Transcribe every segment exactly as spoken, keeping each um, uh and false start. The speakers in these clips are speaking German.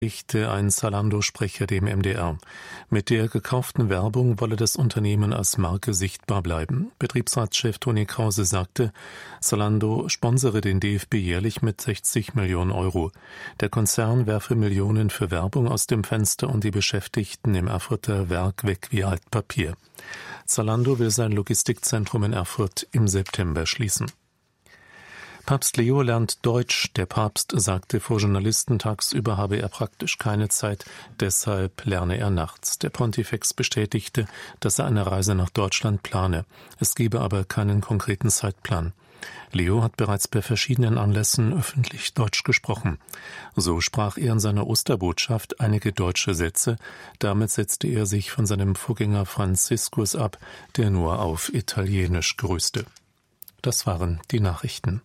Ein Zalando-Sprecher dem M D R. Mit der gekauften Werbung wolle das Unternehmen als Marke sichtbar bleiben. Betriebsratschef Toni Krause sagte, Zalando sponsere den D F B jährlich mit sechzig Millionen Euro. Der Konzern werfe Millionen für Werbung aus dem Fenster und die Beschäftigten im Erfurter Werk weg wie Altpapier. Zalando will sein Logistikzentrum in Erfurt im September schließen. Papst Leo lernt Deutsch. Der Papst sagte vor Journalisten, tagsüber habe er praktisch keine Zeit, deshalb lerne er nachts. Der Pontifex bestätigte, dass er eine Reise nach Deutschland plane. Es gebe aber keinen konkreten Zeitplan. Leo hat bereits bei verschiedenen Anlässen öffentlich Deutsch gesprochen. So sprach er in seiner Osterbotschaft einige deutsche Sätze. Damit setzte er sich von seinem Vorgänger Franziskus ab, der nur auf Italienisch grüßte. Das waren die Nachrichten.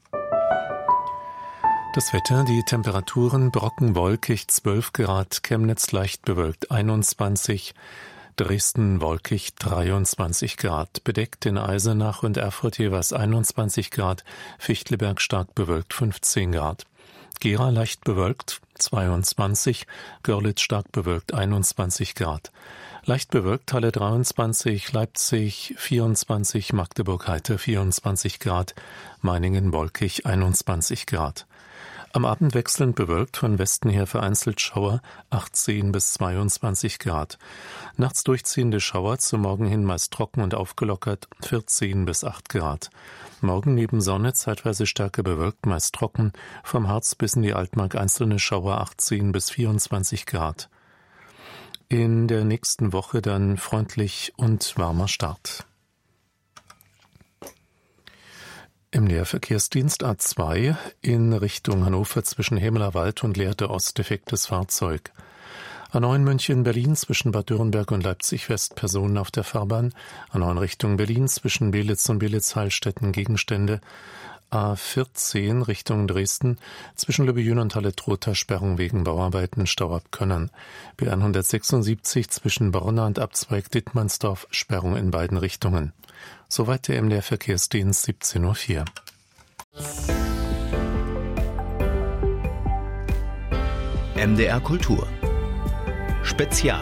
Das Wetter, die Temperaturen brockenwolkig zwölf Grad, Chemnitz leicht bewölkt einundzwanzig, Dresden wolkig dreiundzwanzig Grad, bedeckt in Eisenach und Erfurt jeweils einundzwanzig Grad, Fichtelberg stark bewölkt fünfzehn Grad. Gera leicht bewölkt zweiundzwanzig, Görlitz stark bewölkt einundzwanzig Grad. Leicht bewölkt Halle dreiundzwanzig, Leipzig vierundzwanzig, Magdeburg heiter vierundzwanzig Grad, Meiningen wolkig einundzwanzig Grad. Am Abend wechselnd bewölkt, von Westen her vereinzelt Schauer, achtzehn bis zweiundzwanzig Grad. Nachts durchziehende Schauer, zum Morgen hin meist trocken und aufgelockert, vierzehn bis acht Grad. Morgen neben Sonne zeitweise stärker bewölkt, meist trocken, vom Harz bis in die Altmark einzelne Schauer, achtzehn bis vierundzwanzig Grad. In der nächsten Woche dann freundlich und warmer Start. Im Näherverkehrsdienst A zwei in Richtung Hannover zwischen Hemelerwald und Lehrte Ost defektes Fahrzeug. A neun München-Berlin zwischen Bad Dürrenberg und Leipzig-West Personen auf der Fahrbahn. A neun Richtung Berlin zwischen Belitz und Belitz-Heilstätten Gegenstände. A vierzehn Richtung Dresden zwischen Lübbejün und Halle-Trotha Sperrung wegen Bauarbeiten Stau ab Könnern. B hundertsechsundsiebzig zwischen Borna und Abzweig Dittmannsdorf Sperrung in beiden Richtungen. Soweit der M D R-Verkehrsdienst siebzehn Uhr vier. M D R Kultur Spezial.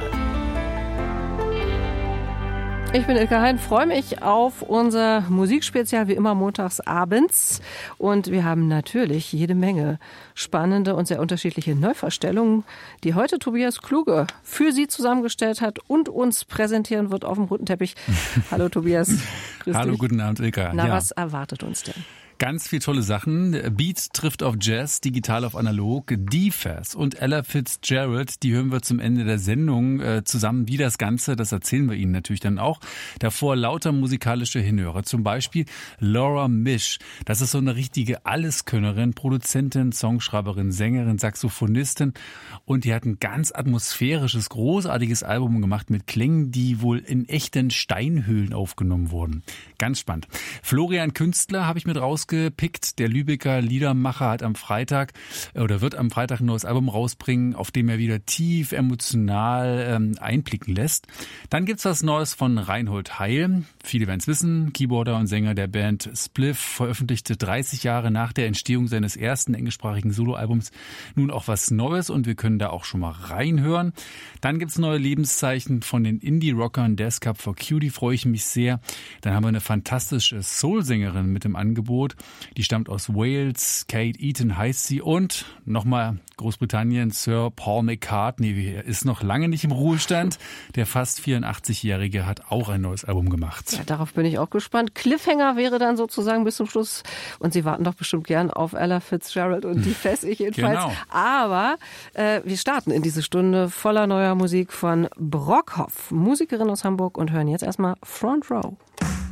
Ich bin Ilka Hein, freue mich auf unser Musikspezial, wie immer montags abends. Und wir haben natürlich jede Menge spannende und sehr unterschiedliche Neuvorstellungen, die heute Tobias Kluge für Sie zusammengestellt hat und uns präsentieren wird auf dem roten Teppich. Hallo Tobias. Grüß Hallo, dich. Guten Abend Ilka. Na, ja. Was erwartet uns denn? Ganz viel tolle Sachen. Beat trifft auf Jazz, digital auf analog. D-Faz und Ella Fitzgerald, die hören wir zum Ende der Sendung äh, zusammen. Wie das Ganze, das erzählen wir Ihnen natürlich dann auch. Davor lauter musikalische Hinhörer. Zum Beispiel Laura Misch. Das ist so eine richtige Alleskönnerin, Produzentin, Songschreiberin, Sängerin, Saxophonistin. Und die hat ein ganz atmosphärisches, großartiges Album gemacht mit Klängen, die wohl in echten Steinhöhlen aufgenommen wurden. Ganz spannend. Florian Künstler habe ich mit raus gepickt. Der Lübecker Liedermacher hat am Freitag oder wird am Freitag ein neues Album rausbringen, auf dem er wieder tief emotional ähm, einblicken lässt. Dann gibt's was Neues von Reinhold Heil. Viele werden es wissen, Keyboarder und Sänger der Band Spliff, veröffentlichte dreißig Jahre nach der Entstehung seines ersten englischsprachigen Soloalbums nun auch was Neues und wir können da auch schon mal reinhören. Dann gibt's neue Lebenszeichen von den Indie-Rockern Death Cup for Cutie, freue ich mich sehr. Dann haben wir eine fantastische Soul-Sängerin mit im Angebot. Die stammt aus Wales, Kate Eaton heißt sie und nochmal Großbritannien, Sir Paul McCartney ist noch lange nicht im Ruhestand. Der fast vierundachtzigjährige hat auch ein neues Album gemacht. Ja, darauf bin ich auch gespannt. Cliffhanger wäre dann sozusagen bis zum Schluss und Sie warten doch bestimmt gern auf Ella Fitzgerald und die Fess, ich jedenfalls. Genau. Aber äh, wir starten in diese Stunde voller neuer Musik von Brockhoff, Musikerin aus Hamburg und hören jetzt erstmal Front Row.